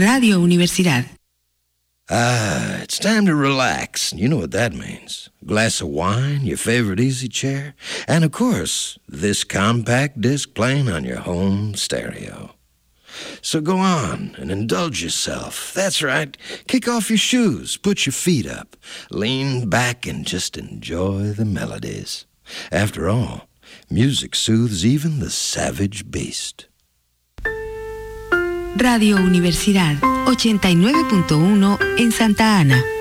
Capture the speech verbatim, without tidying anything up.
Radio Universidad. Ah, it's time to relax. You know what that means. A glass of wine, your favorite easy chair, and of course, this compact disc playing on your home stereo. So go on and indulge yourself. That's right. Kick off your shoes, put your feet up, lean back and just enjoy the melodies. After all, music soothes even the savage beast. Radio Universidad ochenta y nueve punto uno en Santa Ana.